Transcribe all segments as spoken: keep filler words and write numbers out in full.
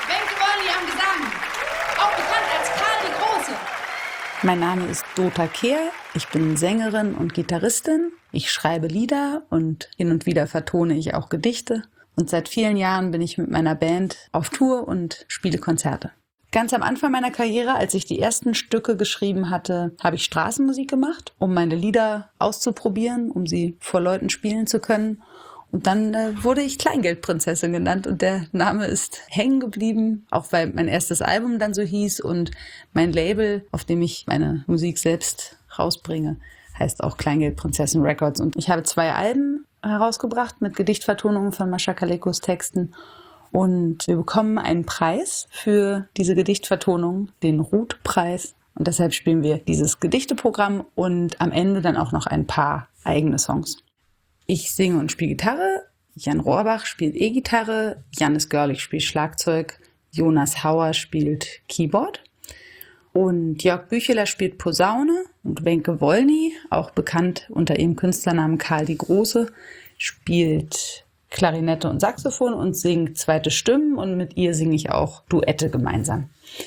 Wenke Wollny am Gesang, auch bekannt als Karl die Große. Mein Name ist Dota Kehr, ich bin Sängerin und Gitarristin. Ich schreibe Lieder und hin und wieder vertone ich auch Gedichte. Und seit vielen Jahren bin ich mit meiner Band auf Tour und spiele Konzerte. Ganz am Anfang meiner Karriere, als ich die ersten Stücke geschrieben hatte, habe ich Straßenmusik gemacht, um meine Lieder auszuprobieren, um sie vor Leuten spielen zu können. Und dann äh, wurde ich Kleingeldprinzessin genannt und der Name ist hängen geblieben, auch weil mein erstes Album dann so hieß und mein Label, auf dem ich meine Musik selbst rausbringe, heißt auch Kleingeldprinzessin Records. Und ich habe zwei Alben herausgebracht mit Gedichtvertonungen von Mascha Kalekos Texten. Und wir bekommen einen Preis für diese Gedichtvertonung, den Ruth-Preis. Und deshalb spielen wir dieses Gedichteprogramm und am Ende dann auch noch ein paar eigene Songs. Ich singe und spiele Gitarre, Jan Rohrbach spielt E-Gitarre, Jannis Görlich spielt Schlagzeug, Jonas Hauer spielt Keyboard und Jörg Bücheler spielt Posaune und Wenke Wollny, auch bekannt unter ihrem Künstlernamen Karl die Große, spielt Klarinette und Saxophon und singt zweite Stimmen und mit ihr singe ich auch Duette gemeinsam.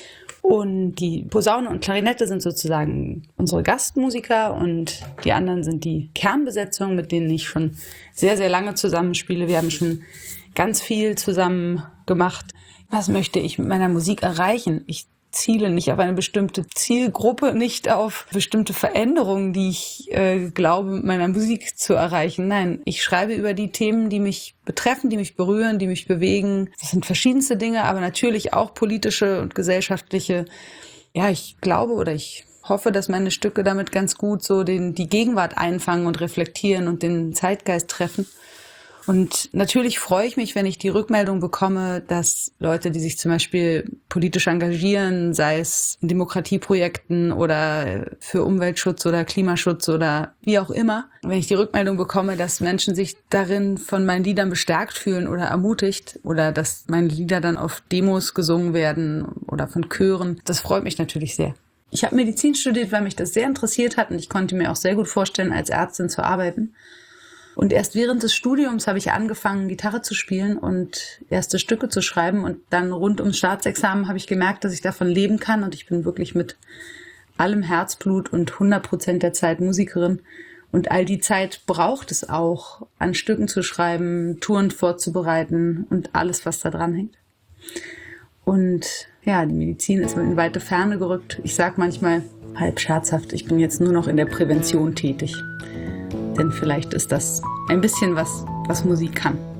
Und die Posaune und Klarinette sind sozusagen unsere Gastmusiker und die anderen sind die Kernbesetzung, mit denen ich schon sehr, sehr lange zusammenspiele. Wir haben schon ganz viel zusammen gemacht. Was möchte ich mit meiner Musik erreichen? Ich ziele nicht auf eine bestimmte Zielgruppe, nicht auf bestimmte Veränderungen, die ich äh, glaube, mit meiner Musik zu erreichen. Nein, ich schreibe über die Themen, die mich betreffen, die mich berühren, die mich bewegen. Das sind verschiedenste Dinge, aber natürlich auch politische und gesellschaftliche. Ja, ich glaube oder ich hoffe, dass meine Stücke damit ganz gut so den, die Gegenwart einfangen und reflektieren und den Zeitgeist treffen. Und natürlich freue ich mich, wenn ich die Rückmeldung bekomme, dass Leute, die sich zum Beispiel politisch engagieren, sei es in Demokratieprojekten oder für Umweltschutz oder Klimaschutz oder wie auch immer, wenn ich die Rückmeldung bekomme, dass Menschen sich darin von meinen Liedern bestärkt fühlen oder ermutigt oder dass meine Lieder dann auf Demos gesungen werden oder von Chören, das freut mich natürlich sehr. Ich habe Medizin studiert, weil mich das sehr interessiert hat und ich konnte mir auch sehr gut vorstellen, als Ärztin zu arbeiten. Und erst während des Studiums habe ich angefangen, Gitarre zu spielen und erste Stücke zu schreiben. Und dann rund ums Staatsexamen habe ich gemerkt, dass ich davon leben kann. Und ich bin wirklich mit allem Herzblut und hundert Prozent der Zeit Musikerin. Und all die Zeit braucht es auch, an Stücken zu schreiben, Touren vorzubereiten und alles, was da dran hängt. Und ja, die Medizin ist in weite Ferne gerückt. Ich sage manchmal halb scherzhaft, ich bin jetzt nur noch in der Prävention tätig. Denn vielleicht ist das ein bisschen was, was Musik kann.